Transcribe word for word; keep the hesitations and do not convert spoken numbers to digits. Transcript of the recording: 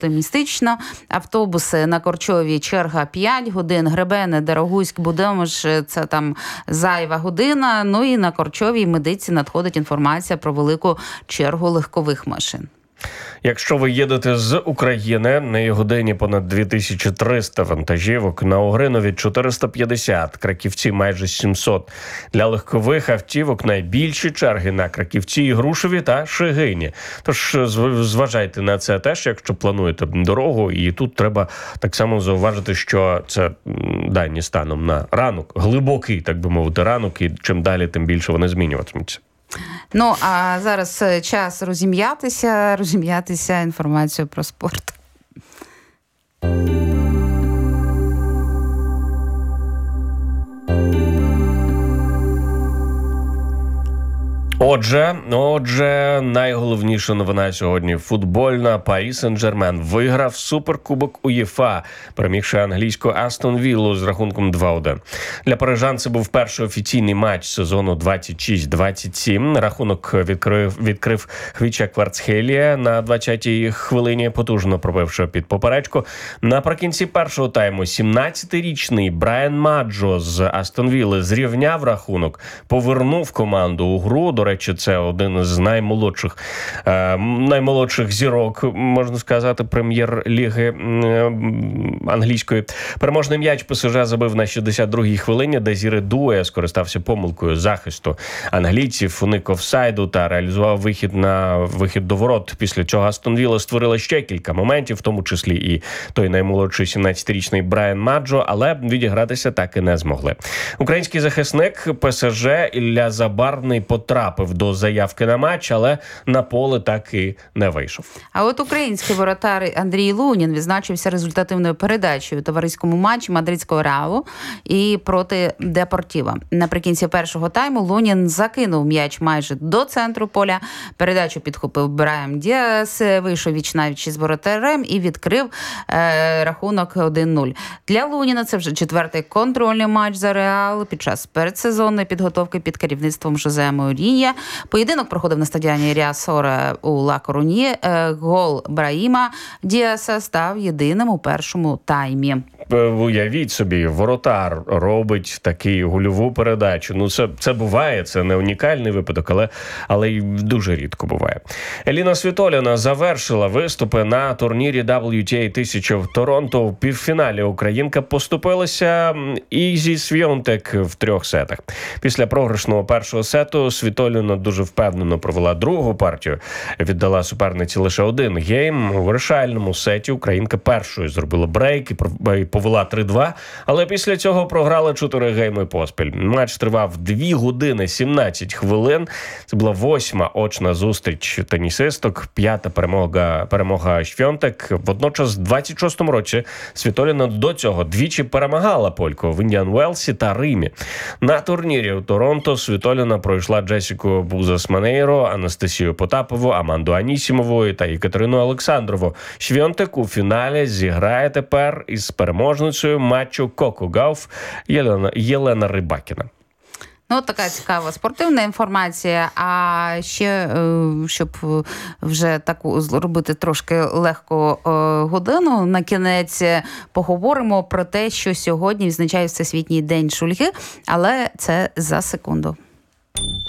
оптимістично. Автобуси на Корчовій черга п'ять годин, Гребене, Дорогуськ, Будимиш – це там зайва година. Ну і на Корчовій Медиці надходить інформація про велику чергу легкових машин. Якщо ви їдете з України, на годині понад дві тисячі триста вантажівок, на Угринові чотириста п'ятдесят, Краківці майже сімсот. Для легкових автівок найбільші черги на Краківці, і Грушеві та Шегині. Тож зважайте на це теж, якщо плануєте дорогу. І тут треба так само зауважити, що це дані станом на ранок, глибокий, так би мовити, ранок, і чим далі, тим більше вони змінюватимуться. Ну, а зараз час розім'ятися, розім'ятися інформацією про спорт. Отже, отже, найголовніша новина сьогодні футбольна. Парі Сен-Жермен виграв Суперкубок УЄФА, перемігши англійську Астон Віллу з рахунком два один. Для парижан це був перший офіційний матч сезону двадцять шість двадцять сім. Рахунок відкрив, відкрив Хвіча Кварцхелія на двадцятій хвилині, потужно пробивши під поперечку. Наприкінці першого тайму сімнадцятирічний Брайан Маджо з Астон Вілли зрівняв рахунок, повернув команду у гру. До речі, це один із наймолодших, е, наймолодших зірок, можна сказати, прем'єр-ліги е, англійської. Переможний м'яч ПСЖ забив на шістдесят другій хвилині, де Зіре Дуе скористався помилкою захисту англійців, уник офсайду та реалізував вихід на вихід до ворот. Після цього Астон Вілла створила ще кілька моментів, в тому числі і той наймолодший сімнадцятирічний Брайан Маджо, але відігратися так і не змогли. Український захисник ПСЖ Ілля Забарний потрапив до заявки на матч, але на поле так і не вийшов. А от український воротар Андрій Лунін відзначився результативною передачею у товариському матчі мадридського Реалу і проти Депортіва. Наприкінці першого тайму Лунін закинув м'яч майже до центру поля. Передачу підхопив Брайам Діас, вийшов віч-навіч із воротарем і відкрив е, рахунок один нуль. Для Луніна це вже четвертий контрольний матч за Реал під час передсезонної підготовки під керівництвом Жозе Моурінья. Поєдинок проходив на стадіоні Ріасора у Ла-Коруні. Гол Браїма Діаса став єдиним у першому таймі. Уявіть собі, воротар робить таку гольову передачу. Ну, це, це буває, це не унікальний випадок, але, але й дуже рідко буває. Еліна Світоліна завершила виступи на турнірі дабл ю ті ей тисяча в Торонто. У півфіналі українка поступилася Ізі Свіонтек в трьох сетах. Після програшного першого сету Світоліна дуже впевнено провела другу партію. Віддала суперниці лише один гейм. У вирішальному сеті українка першою зробила брейк і повела три два, але після цього програла чотири гейми поспіль. Матч тривав дві години сімнадцять хвилин. Це була восьма очна зустріч тенісисток, п'ята перемога, перемога Швьонтек. Водночас, в двадцять шостому році Світоліна до цього двічі перемагала польку в Індіан Уелсі та Римі. На турнірі у Торонто Світоліна пройшла Джесіку Бузас-Манейро, Анастасію Потапову, Аманду Анісімову та Екатерину Олександрову. Швьонтек у фіналі зіграє тепер із переможницею матчу Коко Гауф Єлена, Єлена Рибакіна. Ну, така цікава спортивна інформація. А ще, щоб вже таку зробити трошки легко годину, на кінець поговоримо про те, що сьогодні відзначає Всесвітній день шульги, але це за секунду.